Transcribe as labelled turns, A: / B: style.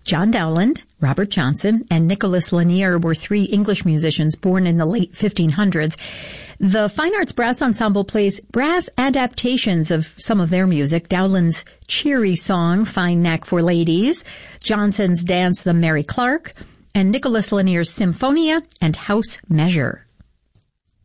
A: John Dowland, Robert Johnson, and Nicholas Lanier were three English musicians born in the late 1500s. The Fine Arts Brass Ensemble plays brass adaptations of some of their music. Dowland's cheery song, Fine Knack for Ladies, Johnson's dance, The Mary Clark, and Nicholas Lanier's Symphonia and House Measure.